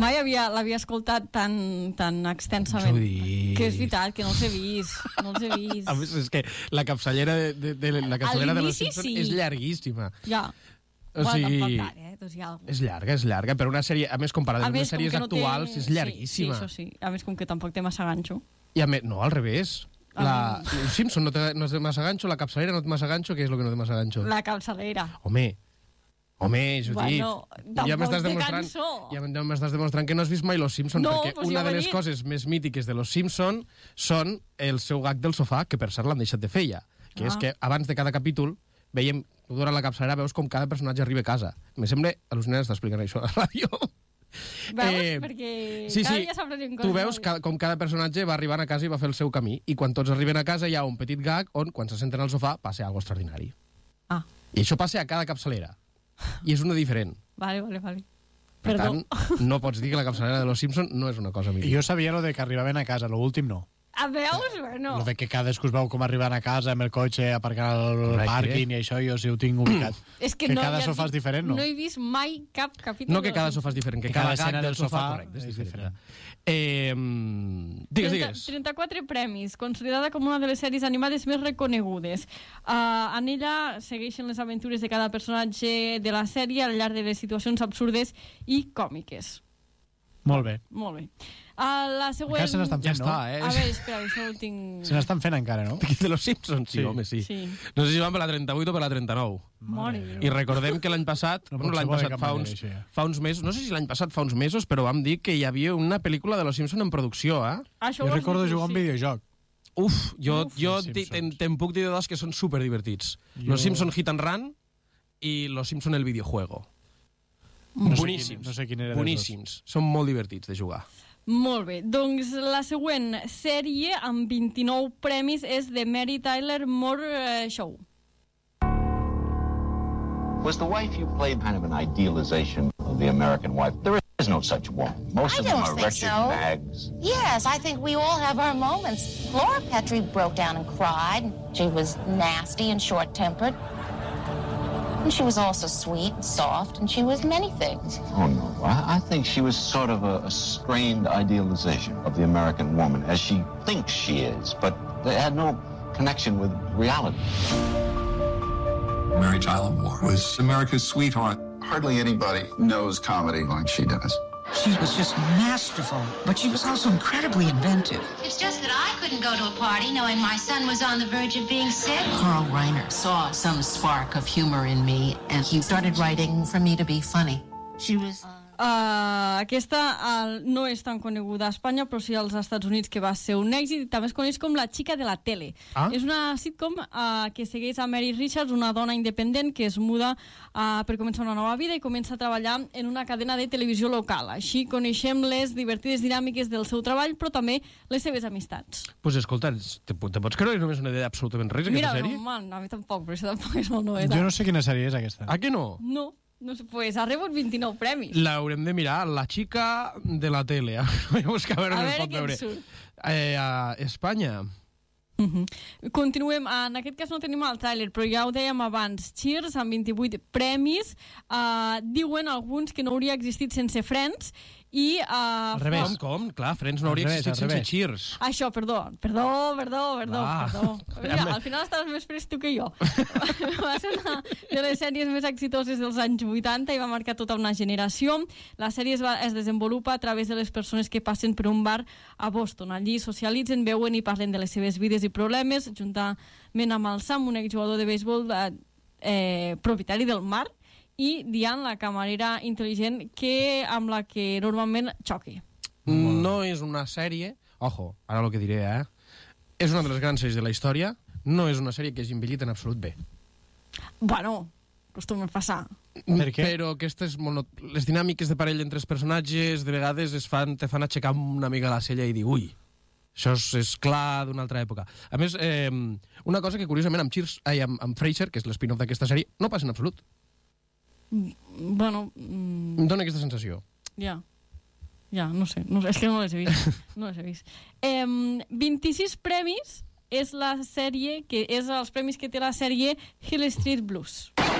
mai l'havia escoltat tan extensament. Que és veritat, que no els he vist. A més, és que la capçalera de los Simpsons és llarguíssima. Ja. O sigui, tampoc tant, doncs ja... És llarga, però una sèrie, a més, comparada amb les sèries actuals, és llarguíssima. Sí, això sí. A més, com que tampoc té massa ganxo. I a més, no, al revés. El Simpson no té massa ganxo, la capçalera no té massa ganxo, què és el que no té massa ganxo? La capçalera. Home, jo dic. Ja m'estàs demostrant que no has vist mai Los Simpson, perquè una de les coses més mítiques de Los Simpson són el seu gag del sofà, que per cert l'han deixat de fer ja, que és que abans de cada capítol veiem, durant la capçalera veus com cada personatge arriba a casa. Me sembla al·lucinant estar explicant això a la ràdio. Veus? Perquè cada dia s'aprenen coses. Tu veus com cada personatge va arribant a casa i va fer el seu camí, i quan tots arriben a casa hi ha un petit gag on, quan se senten al sofà, passa alguna cosa extraordinari. I això passa a cada capçalera. I és una diferent. Vale. Per tant, no pots dir que la capçalera de Los Simpson no és una cosa mítica. Jo sabia lo de que arribaven a casa, l'últim no. A veus? Bueno. Lo de que cadascú es veu com arribant a casa amb el cotxe, aparcant al pàrquing i això, jo sí ho tinc ubicat. És que cada sofà és diferent, no? No he vist mai cap capítol. No que cada sofà és diferent, que cada gag del sofà és diferent. Digues. 34 premis, considerada com una de les sèries animades més reconegudes. En ella segueixen les aventures de cada personatge de la sèrie al llarg de les situacions absurdes i còmiques. Molt bé. La següent... Encara se n'estan fent, no? A veure, espera, això ho tinc... Se n'estan fent encara, no? De Los Simpsons? Sí, home, sí. No sé si van per la 38 o per la 39. I recordem que l'any passat, fa uns mesos, no sé si l'any passat fa uns mesos, però vam dir que hi havia una pel·lícula de Los Simpsons en producció, Jo recordo jugar un videojoc. Jo te'n puc dir dos que són superdivertits. Los Simpsons Hit and Run i Los Simpsons el videojuego. Boníssims. No sé quin era. Boníssims. Són molt divertits de jugar. Molt bé, doncs la següent sèrie amb 29 premis és The Mary Tyler Moore Show. Was the wife you played kind of an idealization of the American wife? There is no such woman. Most of them are wretched bags. Yes, I think we all have our moments. Laura Petrie broke down and cried. She was nasty and short-tempered. And she was also sweet and soft, and she was many things. Oh, no. I think she was sort of a strained idealization of the American woman, as she thinks she is, but they had no connection with reality. Mary Tyler Moore was America's sweetheart. Hardly anybody knows comedy like she does. She was just masterful, but she was also incredibly inventive. It's just that I couldn't go to a party knowing my son was on the verge of being sick. Carl Reiner saw some spark of humor in me, and he started writing for me to be funny. She was... Aquesta no és tan coneguda a Espanya, però sí als Estats Units, que va ser un èxit, i també es coneix com La xica de la tele. És una sitcom que segueix a Mary Richards, una dona independent que es muda per començar una nova vida i comença a treballar en una cadena de televisió local. Així coneixem les divertides dinàmiques del seu treball, però també les seves amistats. Pues escolta, te pots creure que només una idea absolutament res, aquesta sèrie? Mira, a mi tampoc, però això tampoc és molt novetat. Jo no sé quina sèrie és aquesta. Ah, que no? No sé, pues ha rebut 29 premis. L'haurem de mirar, La xica de la tele. Vaig a buscar a veure on es pot veure. A Espanya. Continuem, en aquest cas no tenim el tràiler, però ja ho dèiem abans. Cheers, amb 28 premis. Diuen alguns que no hauria existit sense Friends i... Al revés. Com? Clar, Friends no hauria existit sense Cheers. Això, perdó. Mira, al final estaves més fresc tu que jo. Va ser una de les sèries més exitoses dels anys 80 i va marcar tota una generació. La sèrie es desenvolupa a través de les persones que passen per un bar a Boston. Allí socialitzen, veuen i parlen de les seves vides i problemes, juntament amb el Sam, un exjugador de béisbol propietari del mar, i Diane, la camarera intel·ligent amb la que normalment xoqui. No és una sèrie, ojo, ara el que diré, és una de les grans sèries de la història, no és una sèrie que hagi envellit en absolut bé. Bueno, acostuma a passar. Per què? Però aquestes les dinàmiques de parella entre els personatges de vegades te fan aixecar una mica la cella i dir, ui, això és clar d'una altra època. A més, una cosa que curiosament amb Frasier, que és l'spin-off d'aquesta sèrie, no passa en absolut. Bueno... Em dóna aquesta sensació. Ja, no sé, és que no les he vist. 26 premis és la sèrie, que és els premis que té la sèrie Hill Street Blues.